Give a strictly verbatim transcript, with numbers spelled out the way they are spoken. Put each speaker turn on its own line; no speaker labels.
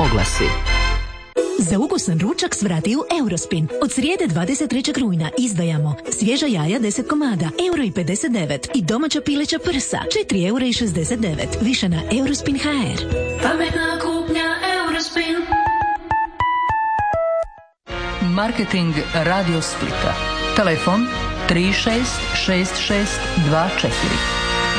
oglasi.
Za ukusan ručak svrati u Eurospin. Od srijede dvadeset trećeg rujna izdajamo svježa jaja deset komada, euro i pedeset devet i domaća pileća prsa, četiri eura i šezdeset devet. Više na Eurospin ha er.
Pametna kupnja Eurospin.
Marketing Radio Splita. Telefon tri šest šest šest dva četiri.